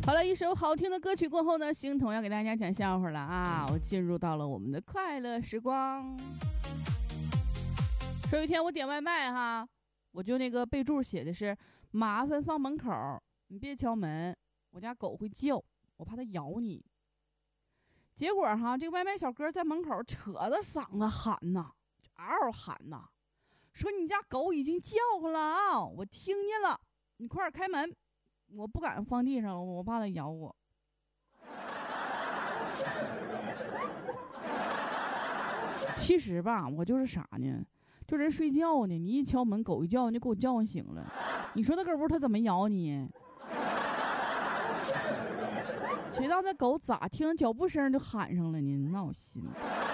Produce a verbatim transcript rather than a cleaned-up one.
好了，一首好听的歌曲过后呢，星彤要给大家讲笑话了啊！我进入到了我们的快乐时光。说有一天我点外卖哈，我就那个备注写的是麻烦放门口，你别敲门，我家狗会叫，我怕它咬你。结果哈，这个外卖小哥在门口扯着嗓子喊呐，就嗷嗷喊呐，说你家狗已经叫了啊，我听见了，你快点开门。我不敢放地上，我怕它咬我。其实吧，我就是啥呢？就人睡觉呢，你一敲门，狗一叫，你就给我叫醒了。你说那个屋它怎么咬你？谁知道那狗咋听脚步声就喊上了呢？闹心。